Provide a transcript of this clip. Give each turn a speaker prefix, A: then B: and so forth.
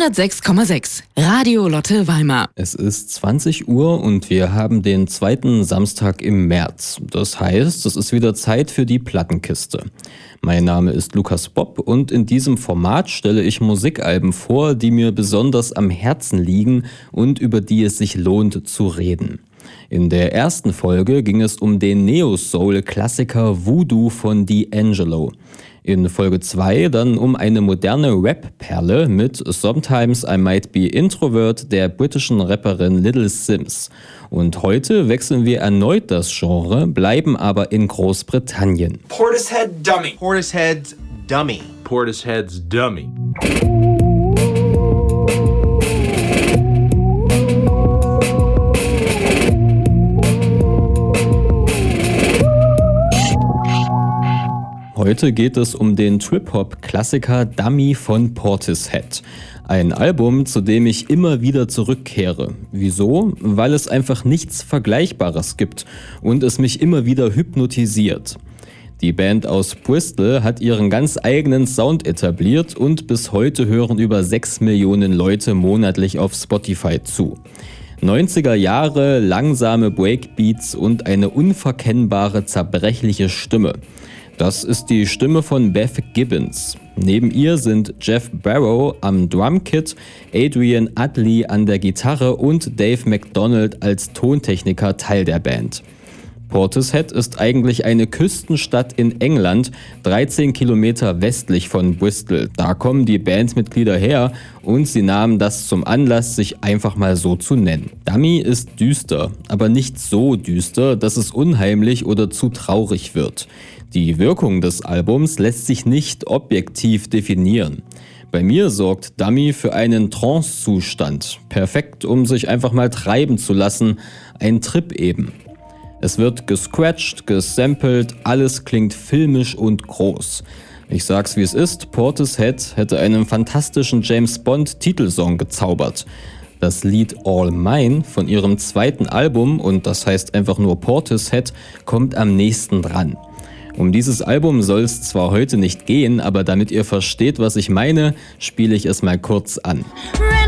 A: 106,6 Radio Lotte Weimar.
B: Es ist 20 Uhr und wir haben den zweiten Samstag im März. Das heißt, es ist wieder Zeit für die Plattenkiste. Mein Name ist Lukas Bob und in diesem Format stelle ich Musikalben vor, die mir besonders am Herzen liegen und über die es sich lohnt zu reden. In der ersten Folge ging es um den Neo-Soul-Klassiker Voodoo von D'Angelo. In Folge 2 dann um eine moderne Rap-Perle mit Sometimes I Might Be Introvert der britischen Rapperin Little Simz. Und heute wechseln wir erneut das Genre, bleiben aber in Großbritannien.
C: Portishead Dummy.
D: Portishead's Dummy.
E: Portishead's Dummy.
B: Heute geht es um den Trip-Hop-Klassiker Dummy von Portishead. Ein Album, zu dem ich immer wieder zurückkehre. Wieso? Weil es einfach nichts Vergleichbares gibt und es mich immer wieder hypnotisiert. Die Band aus Bristol hat ihren ganz eigenen Sound etabliert und bis heute hören über 6 Millionen Leute monatlich auf Spotify zu. 90er Jahre, langsame Breakbeats und eine unverkennbare, zerbrechliche Stimme. Das ist die Stimme von Beth Gibbons. Neben ihr sind Jeff Barrow am Drumkit, Adrian Utley an der Gitarre und Dave McDonald als Tontechniker Teil der Band. Portishead ist eigentlich eine Küstenstadt in England, 13 Kilometer westlich von Bristol. Da kommen die Bandmitglieder her und sie nahmen das zum Anlass, sich einfach mal so zu nennen. Dummy ist düster, aber nicht so düster, dass es unheimlich oder zu traurig wird. Die Wirkung des Albums lässt sich nicht objektiv definieren. Bei mir sorgt Dummy für einen Trance-Zustand. Perfekt, um sich einfach mal treiben zu lassen. Ein Trip eben. Es wird gescratcht, gesampelt, alles klingt filmisch und groß. Ich sag's wie es ist, Portishead hätte einen fantastischen James-Bond-Titelsong gezaubert. Das Lied All Mine von ihrem zweiten Album, und das heißt einfach nur Portishead, kommt am nächsten dran. Um dieses Album soll es zwar heute nicht gehen, aber damit ihr versteht, was ich meine, spiele ich es mal kurz an.